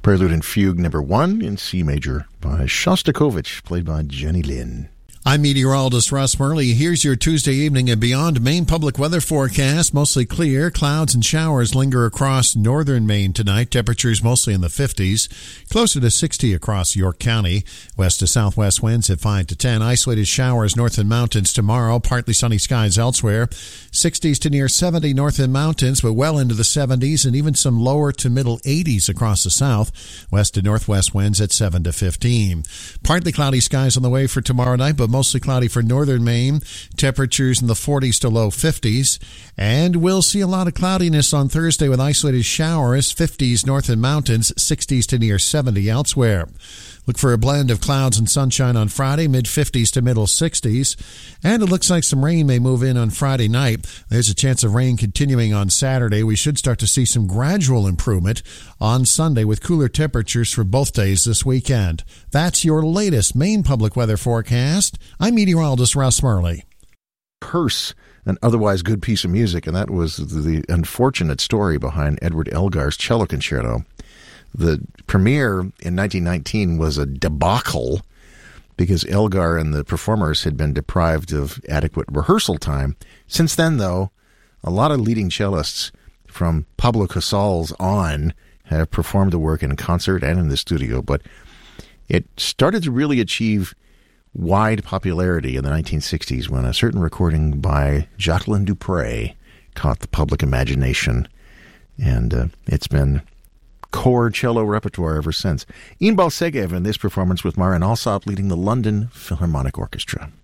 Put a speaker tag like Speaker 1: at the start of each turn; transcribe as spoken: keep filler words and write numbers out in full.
Speaker 1: Prelude and Fugue number one in C major by Shostakovich, played by Jenny Lin.
Speaker 2: I'm meteorologist Russ Murley. Here's your Tuesday evening and beyond Maine public weather forecast. Mostly clear. Clouds and showers linger across northern Maine tonight. Temperatures mostly in the fifties. Closer to sixty across York County. West to southwest winds at five to ten. Isolated showers north in mountains tomorrow. Partly sunny skies elsewhere. sixties to near seventy north in mountains, but well into the seventies and even some lower to middle eighties across the south. West to northwest winds at seven to fifteen. Partly cloudy skies on the way for tomorrow night, but mostly cloudy for northern Maine. Temperatures in the forties to low fifties. And we'll see a lot of cloudiness on Thursday with isolated showers, fifties north in mountains, sixties to near seventy elsewhere. Look for a blend of clouds and sunshine on Friday, mid-fifties to middle sixties. And it looks like some rain may move in on Friday night. There's a chance of rain continuing on Saturday. We should start to see some gradual improvement on Sunday with cooler temperatures for both days this weekend. That's your latest Maine public weather forecast. I'm meteorologist Russ Murley.
Speaker 1: Hearse, an otherwise good piece of music, and that was the unfortunate story behind Edward Elgar's cello concerto. The premiere in nineteen nineteen was a debacle because Elgar and the performers had been deprived of adequate rehearsal time. Since then, though, a lot of leading cellists from Pablo Casals on have performed the work in concert and in the studio, but it started to really achieve wide popularity in the nineteen sixties when a certain recording by Jacqueline Dupre caught the public imagination, and uh, it's been core cello repertoire ever since. Inbal Segev in this performance with Marin Alsop leading the London Philharmonic Orchestra.